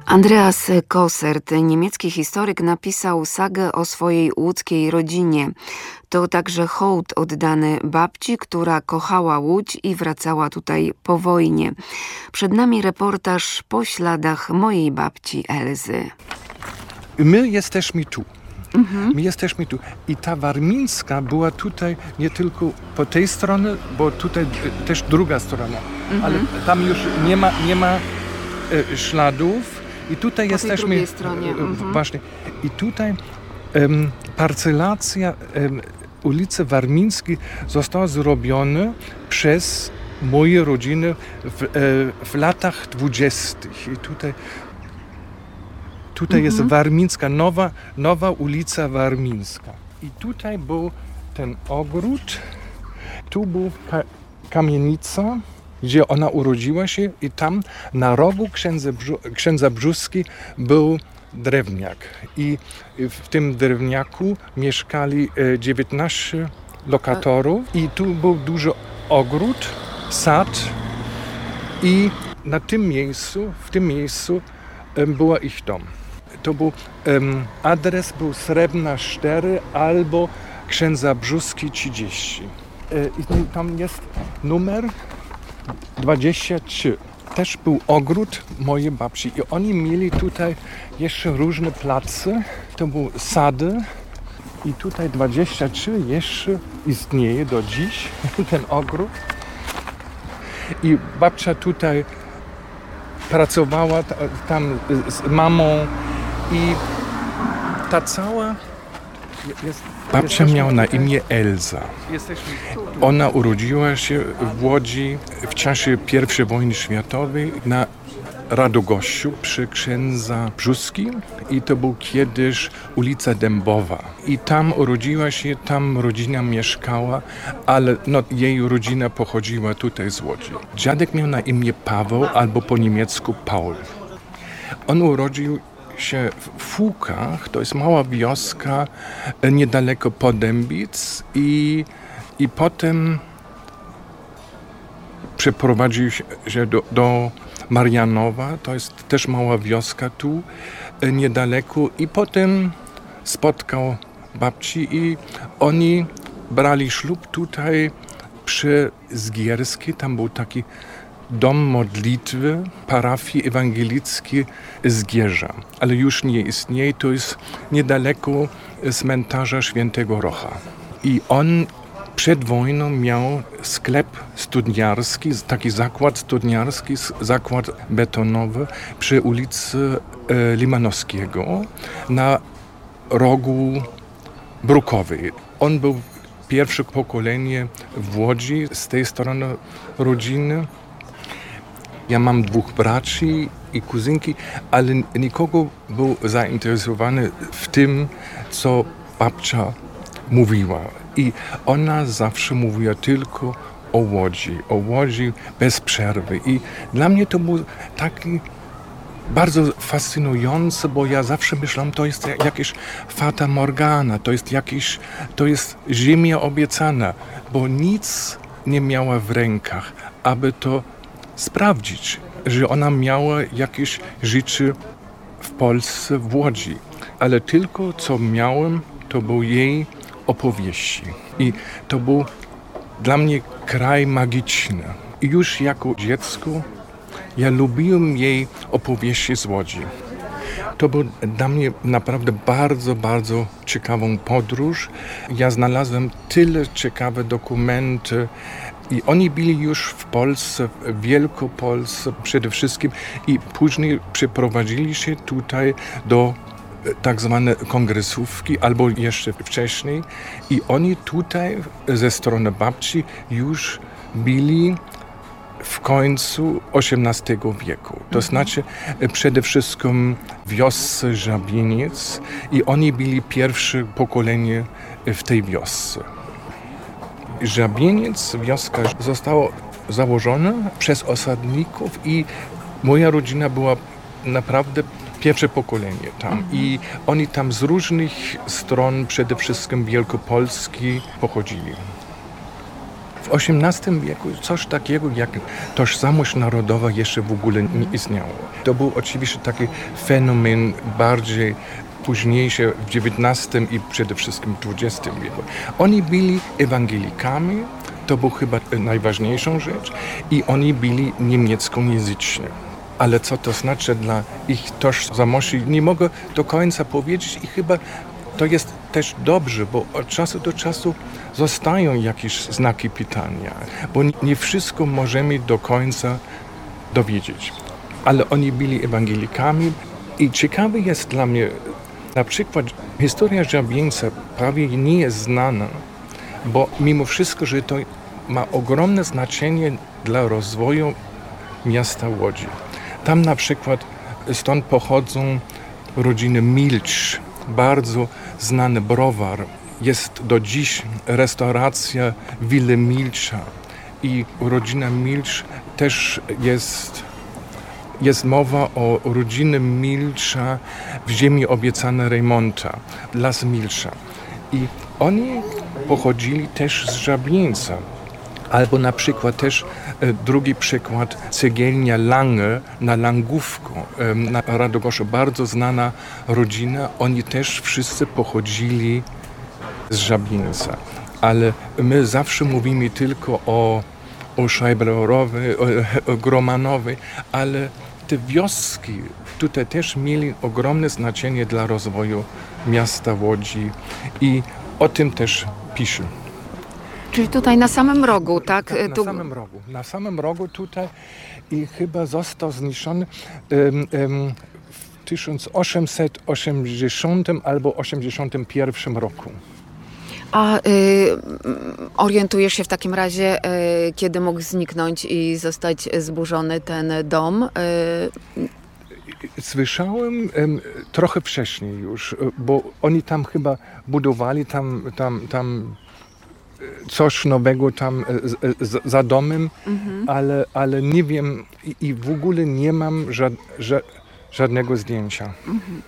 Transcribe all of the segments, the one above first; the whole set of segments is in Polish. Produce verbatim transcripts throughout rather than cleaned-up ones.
Andreas Kossert, niemiecki historyk, napisał sagę o swojej łódzkiej rodzinie. To także hołd oddany babci, która kochała Łódź i wracała tutaj po wojnie. Przed nami reportaż po śladach mojej babci Elzy. My jesteśmy tu. Mhm. My jesteśmy tu. I ta Warmińska była tutaj nie tylko po tej stronie, bo tutaj też druga strona. Mhm. Ale tam już nie ma, nie ma e, śladów. I tutaj po jesteśmy. tej drugiej stronie. E, mhm. Właśnie. I tutaj em, parcelacja em, ulicy Warmińskiej została zrobiona przez moje rodziny w, e, w latach dwudziestych. I tutaj Tutaj mhm. jest Warmińska, nowa, nowa ulica Warmińska. I tutaj był ten ogród, tu była ka- kamienica, gdzie ona urodziła się i tam na rogu księdza, Brzu- księdza Brzóski był drewniak. I w tym drewniaku mieszkali dziewiętnastu lokatorów i tu był duży ogród, sad i na tym miejscu, w tym miejscu była ich dom. To był um, adres był Srebrna cztery albo księdza Brzóski trzydzieści. E, I tam jest numer dwadzieścia trzy. Też był ogród mojej babci i oni mieli tutaj jeszcze różne place. To były sady i tutaj dwadzieścia trzy jeszcze istnieje do dziś, ten ogród. I babcia tutaj pracowała tam z mamą i ta cała... Jest, babcia miała na imię Elza. Ona urodziła się w Łodzi w czasie pierwszej wojny światowej na Radogościu przy księdza Brzóskim i to był kiedyś ulica Dębowa. I tam urodziła się, tam rodzina mieszkała, ale no, jej rodzina pochodziła tutaj z Łodzi. Dziadek miał na imię Paweł albo po niemiecku Paul. On urodził się w Fukach, to jest mała wioska niedaleko Podębic i, i potem przeprowadził się do, do Marianowa, to jest też mała wioska tu niedaleko i potem spotkał babci i oni brali ślub tutaj przy Zgierskiej, tam był taki dom modlitwy parafii ewangelickiej Zgierza, ale już nie istnieje, to jest niedaleko cmentarza Świętego Rocha. I on przed wojną miał sklep studniarski, taki zakład studniarski, zakład betonowy przy ulicy e, Limanowskiego na rogu Brukowej. On był pierwsze pokolenie w Łodzi z tej strony rodziny. Ja mam dwóch braci i kuzynki, ale nikogo był zainteresowany w tym, co babcia mówiła. I ona zawsze mówiła tylko o Łodzi, o Łodzi bez przerwy. I dla mnie to był taki bardzo fascynujące, bo ja zawsze myślałem, to jest jakieś fata morgana, to jest jakieś, to jest ziemia obiecana, bo nic nie miała w rękach, aby to sprawdzić, że ona miała jakieś życie w Polsce, w Łodzi. Ale tylko co miałem, to był jej opowieści. I to był dla mnie kraj magiczny. I już jako dziecko ja lubiłem jej opowieści z Łodzi. To był dla mnie naprawdę bardzo, bardzo ciekawą podróż. Ja znalazłem tyle ciekawych dokumentów i oni byli już w Polsce, w Wielkopolsce przede wszystkim i później przeprowadzili się tutaj do tak zwane kongresówki, albo jeszcze wcześniej. I oni tutaj ze strony babci już byli w końcu osiemnastego wieku. To znaczy przede wszystkim w wiosce Żabieniec i oni byli pierwsze pokolenie w tej wiosce. Żabieniec, wioska została założona przez osadników i moja rodzina była naprawdę pierwsze pokolenie tam. Mhm. I oni tam z różnych stron, przede wszystkim Wielkopolski, pochodzili. W osiemnastym wieku coś takiego jak tożsamość narodowa jeszcze w ogóle nie istniało. To był oczywiście taki fenomen bardziej późniejszy w dziewiętnastym i przede wszystkim w dwudziestym wieku. Oni byli ewangelikami, to był chyba najważniejszą rzecz i oni byli niemieckojęzyczni. Ale co to znaczy dla ich tożsamości, nie mogę do końca powiedzieć i chyba to jest też dobrze, bo od czasu do czasu zostają jakieś znaki pytania, bo nie wszystko możemy do końca dowiedzieć. Ale oni byli ewangelikami i ciekawe jest dla mnie, na przykład historia Żabieńca prawie nie jest znana, bo mimo wszystko, że to ma ogromne znaczenie dla rozwoju miasta Łodzi. Tam na przykład stąd pochodzą rodziny Milcz, bardzo znany browar. Jest do dziś restauracja Willy Milcza i rodzina Milcz też jest, jest mowa o rodzinie Milcza w ziemi obiecanej Rejmonta, Las Milcza. I oni pochodzili też z Żabieńca. Albo na przykład też e, drugi przykład, cegielnia Lange na Langówku, e, na Radogoszu, bardzo znana rodzina. Oni też wszyscy pochodzili z Żabieńca. Ale my zawsze mówimy tylko o, o Szajblerowej, o, o Gromanowej, ale te wioski tutaj też mieli ogromne znaczenie dla rozwoju miasta Łodzi i o tym też piszę. Czyli tutaj na samym rogu, tak? Tak, na tu... samym rogu. Na samym rogu tutaj i chyba został zniszczony um, um, w tysiąc osiemset osiemdziesiątym albo osiemdziesiątym pierwszym roku. A y, orientujesz się w takim razie, y, kiedy mógł zniknąć i zostać zburzony ten dom? Y... Słyszałem um, trochę wcześniej już, bo oni tam chyba budowali tam, tam, tam coś nowego tam z, z, za domem, mhm. ale, ale nie wiem i, i w ogóle nie mam ża, ża, żadnego zdjęcia. Mhm.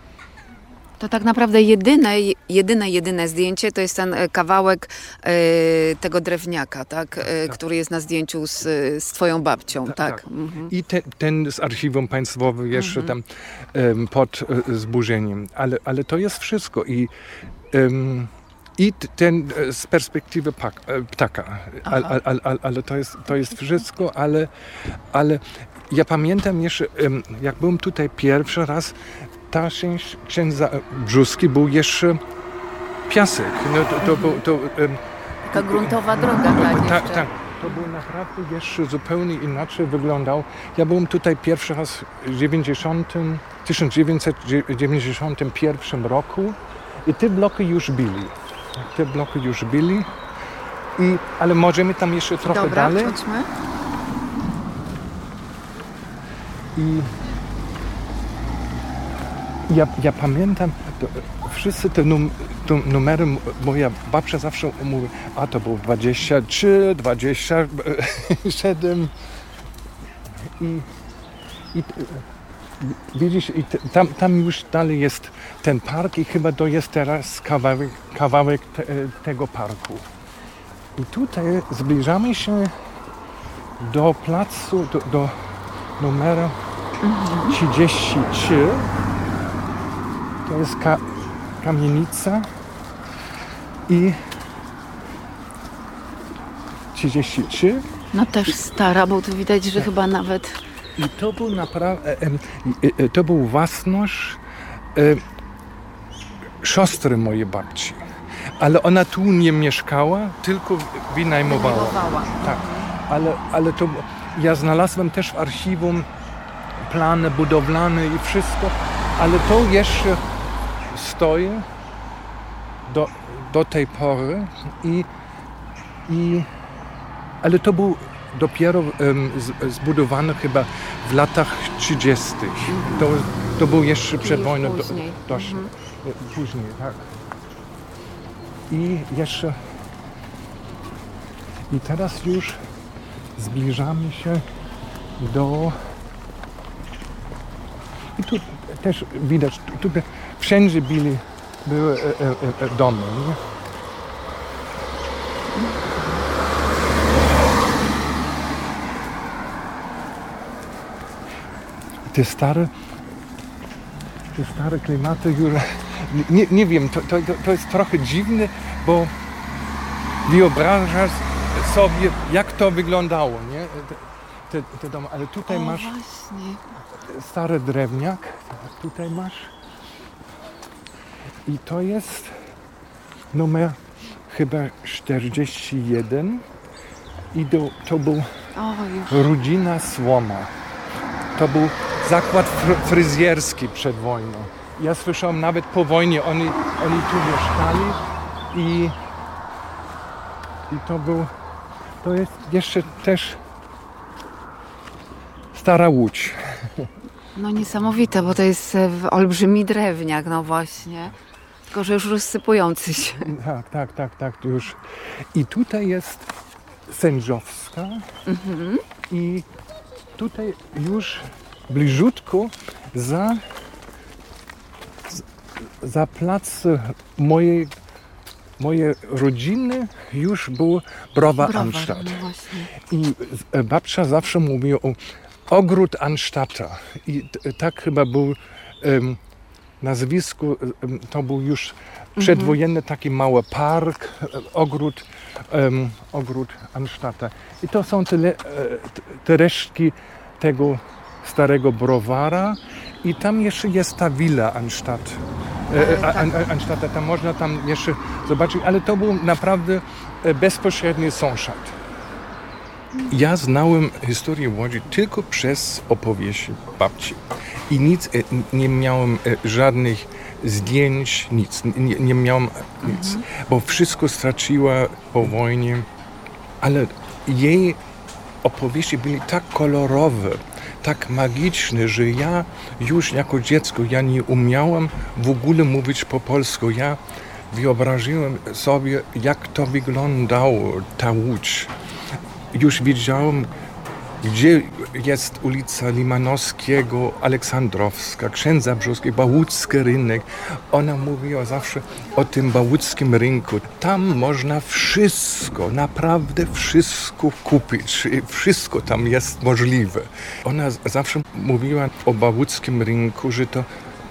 To tak naprawdę jedyne, jedyne, jedyne zdjęcie to jest ten kawałek e, tego drewniaka, tak? E, tak? Który jest na zdjęciu z, z twoją babcią, tak? tak. tak. Mhm. I te, ten z archiwum państwowym jeszcze mhm. tam um, pod e, zburzeniem. Ale, ale to jest wszystko i um, I ten z perspektywy pak, ptaka, ale, ale, ale, ale to, jest, to jest wszystko, ale, ale ja pamiętam jeszcze, jak byłem tutaj pierwszy raz, ta część księdza Brzuski był jeszcze piasek. No to, to, to, to, Taka gruntowa droga, tak? Tak, tak. To był naprawdę jeszcze zupełnie inaczej wyglądał. Ja byłem tutaj pierwszy raz w tysiąc dziewięćset dziewięćdziesiątym pierwszym roku i te bloki już byli. Te bloki już byli, I, ale możemy tam jeszcze trochę Dobra, dalej. Chodźmy. I ja, ja pamiętam, to, wszyscy te num, to numery, moja babcia zawsze mówi, a to było dwadzieścia trzy, dwadzieścia siedem i, i widzisz, i tam, tam już dalej jest ten park i chyba to jest teraz kawałek, kawałek te, tego parku. I tutaj zbliżamy się do placu, do, do numeru mhm. trzydzieści trzy. To jest ka, kamienica i trzydzieści trzy. No też stara, bo tu widać, że chyba nawet... I to był naprawdę, to był własność e, siostry mojej babci. Ale ona tu nie mieszkała, tylko wynajmowała. Wynajmowała. Tak, ale, ale to ja znalazłem też w archiwum plany budowlane i wszystko, ale to jeszcze stoi do, do tej pory i, i ale to był dopiero um, z, zbudowany chyba w latach trzydziestych. Mm-hmm. To, to był jeszcze przed wojną. Później. Do, dość, mm-hmm. Później, tak. I jeszcze i teraz już zbliżamy się do i tu też widać, tutaj wszędzie byli, były e, e, e, domy, nie? te stare, te stare klimaty już, nie, nie wiem, to, to, to jest trochę dziwne, bo wyobrażasz sobie, jak to wyglądało, nie? Te, te, te domy. Ale tutaj o, masz właśnie. stary drewniak, tutaj masz i to jest numer chyba czterdzieści jeden i do, to był O, już. rodzina Słoma. To był zakład fr- fryzjerski przed wojną. Ja słyszałem nawet po wojnie, oni, oni tu mieszkali i, i to był, to jest jeszcze też Stara Łódź. No niesamowite, bo to jest e, w- olbrzymi drewniak, no właśnie. Tylko, że już rozsypujący się. Tak, tak, tak, tak, to już. I tutaj jest Sędziowska i tutaj już bliżutko za, za plac mojej, mojej rodziny już był Browa Browar, Anstalt. no właśnie. I z- babcia zawsze mówiła o ogród Anstata. I t- tak chyba był em, nazwisko, em, to był już przedwojenny taki mały park, e, ogród, em, ogród Anstata. I to są te, le- e, t- te resztki tego starego browara i tam jeszcze jest ta willa Anstatt. E, a- an- Anstata, tam można tam jeszcze zobaczyć, ale to był naprawdę e, bezpośredni sąsiad. Ja znałem historię Łodzi tylko przez opowieści babci i nic, e, nie miałem e, żadnych zdjęć, nic, nie, nie miałem nic, bo wszystko straciła po wojnie, ale jej opowieści były tak kolorowe, tak magiczne, że ja już jako dziecko, ja nie umiałem w ogóle mówić po polsku. Ja wyobraziłem sobie, jak to wyglądało, ta Łódź. Już wiedziałem, gdzie jest ulica Limanowskiego, Aleksandrowska, Księdza Brzozkiego, Bałucki rynek. Ona mówiła zawsze o tym bałuckim rynku. Tam można wszystko, naprawdę wszystko kupić. Wszystko tam jest możliwe. Ona z- zawsze mówiła o bałuckim rynku, że to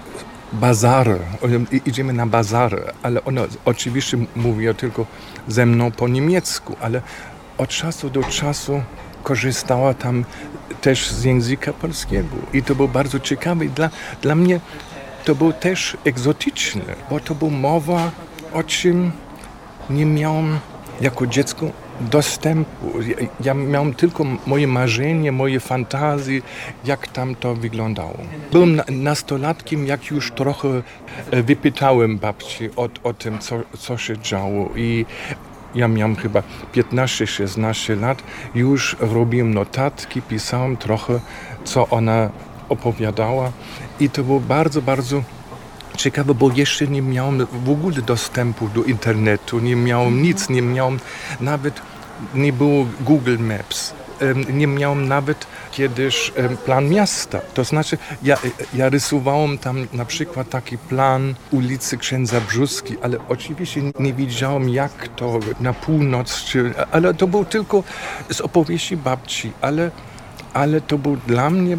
bazary, I- idziemy na bazary, ale ona oczywiście mówiła tylko ze mną po niemiecku, ale od czasu do czasu korzystała tam też z języka polskiego i to było bardzo ciekawe. I Dla, dla mnie to było też egzotyczne, bo to była mowa, o czym nie miałem jako dziecko dostępu. Ja, ja miałem tylko moje marzenie, moje fantazje, jak tam to wyglądało. Byłem na, nastolatkiem, jak już trochę e, wypytałem babci o, o tym, co, co się działo i ja miałem chyba piętnaście szesnaście lat, już robiłem notatki, pisałem trochę, co ona opowiadała i to było bardzo, bardzo ciekawe, bo jeszcze nie miałem w ogóle dostępu do internetu, nie miałem nic, nie miałem nawet, nie było Google Maps, em, nie miałem nawet kiedyś em, plan miasta. To znaczy, ja, ja rysowałem tam na przykład taki plan ulicy Księdza Brzózki, ale oczywiście nie wiedziałem, jak to na północ, czy, ale to było tylko z opowieści babci, ale, ale to było dla mnie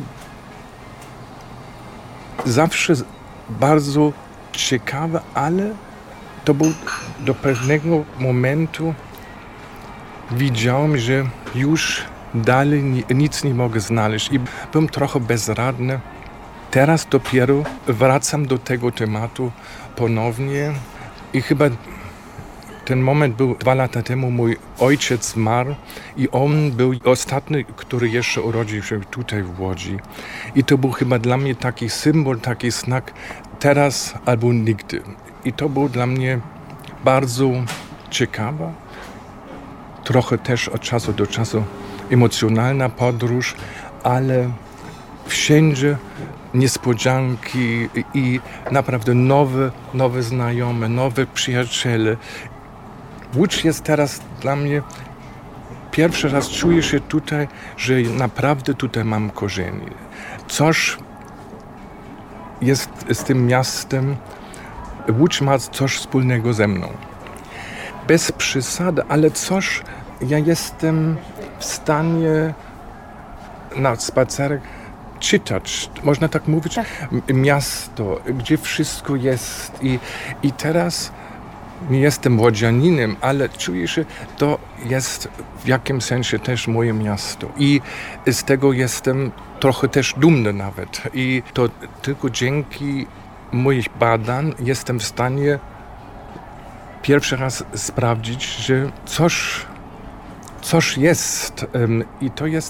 zawsze bardzo ciekawe, ale to był do pewnego momentu widziałem, że już dalej ni- nic nie mogę znaleźć i byłem trochę bezradny. Teraz dopiero wracam do tego tematu ponownie i chyba ten moment był dwa lata temu, mój ojciec zmarł i on był ostatni, który jeszcze urodził się tutaj w Łodzi. I to był chyba dla mnie taki symbol, taki znak teraz albo nigdy. I to było dla mnie bardzo ciekawa, trochę też od czasu do czasu emocjonalna podróż, ale wszędzie niespodzianki i- i naprawdę nowe, nowe znajome, nowe przyjaciele. Łódź jest teraz dla mnie, pierwszy raz czuję się tutaj, że naprawdę tutaj mam korzenie. Coś jest z tym miastem, Łódź ma coś wspólnego ze mną. Bez przesady, ale coś, ja jestem w stanie na spacerek czytać, można tak mówić, Tak. m- miasto, gdzie wszystko jest. I, i teraz nie jestem łodzianinem, ale czuję, że to jest w jakimś sensie też moje miasto. I z tego jestem trochę też dumny nawet. I to tylko dzięki moich badań jestem w stanie pierwszy raz sprawdzić, że coś, coś jest. Ym, I to jest...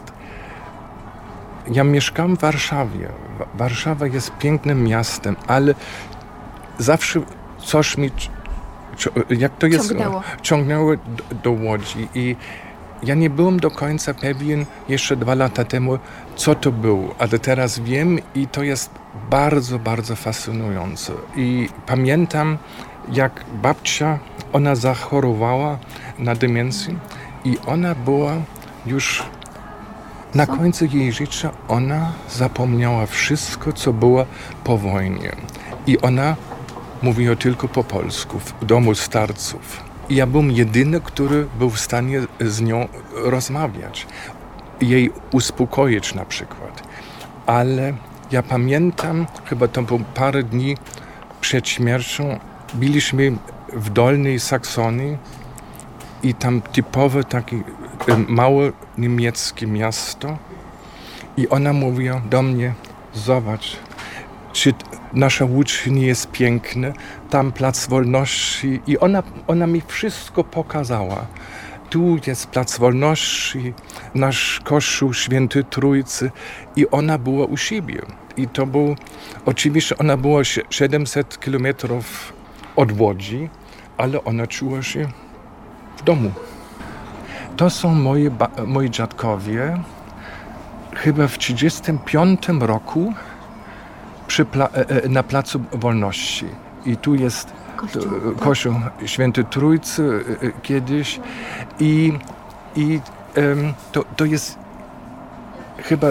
Ja mieszkam w Warszawie. Wa- Warszawa jest pięknym miastem, ale zawsze coś mi... cio- Jak to jest? Ciągnęło. Ciągnęło do, do Łodzi. I ja nie byłem do końca pewien jeszcze dwa lata temu, co to było, ale teraz wiem i to jest bardzo, bardzo fascynujące. I pamiętam, jak babcia, ona zachorowała na demencję i ona była już na Co? końcu jej życia, ona zapomniała wszystko, co było po wojnie. I ona mówiła tylko po polsku w domu starców. I ja byłem jedyny, który był w stanie z nią rozmawiać, jej uspokoić na przykład. Ale ja pamiętam, chyba to było parę dni przed śmiercią, byliśmy w Dolnej Saksonii i tam typowe takie e, małe niemieckie miasto. I ona mówiła do mnie, zobacz, czy nasza Łódź nie jest piękna, tam Plac Wolności. I ona, ona mi wszystko pokazała. Tu jest Plac Wolności, nasz kościół Świętej Trójcy. I ona była u siebie. I to był, oczywiście ona była sie- siedemset kilometrów od Łodzi, ale ona czuła się w domu. To są moje, ba- moi dziadkowie. Chyba w trzydziestym piątym roku przy pla- e, e, na Placu Wolności. I tu jest Kościół. e, kościół Świętej Trójcy e, e, kiedyś. I, i em, to, to jest chyba